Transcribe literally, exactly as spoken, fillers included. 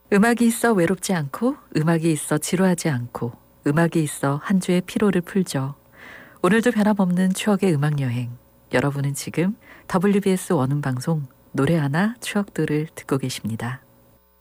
음악이 있어 외롭지 않고, 음악이 있어 지루하지 않고, 음악이 있어 한 주의 피로를 풀죠. 오늘도 변함없는 추억의 음악여행. 여러분은 지금 더블유비에스 원음방송 노래 하나 추억들을 듣고 계십니다.